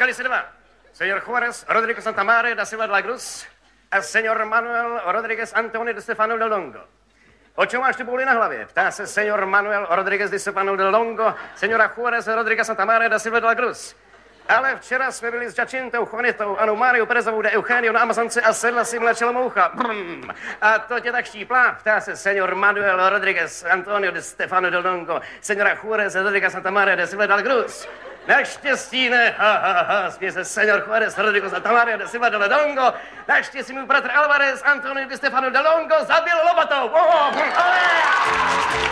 potkali se dva. Señor Juárez Rodríguez Santamaria da Silva de la Cruz a señor Manuel Rodríguez Antonio de Stefano del Longo. O čem máš ty bouly na hlavě? Ptá se señor Manuel Rodríguez de Stefano del Longo, señora Juárez Rodríguez Santamaria da Silva de la Cruz. Ale včera jsme byli s Jacintou, Juanitou, Anou Máriou Perezovou de Eugenio na Amazonce a sedla si mlečela moucha. Brum. A to tě tak štíplá? Ptá se señor Manuel Rodríguez Antonio de Stefano del Longo, señora Juárez Rodríguez Santamaria de Silva de la Cruz. Naštěstí ne, směje se señor Juárez Rodríguez Santamaria de Silva de la Longo. Naštěstí můj bratr Alvarez Antonio de Stefano del Longo zabil lopatou.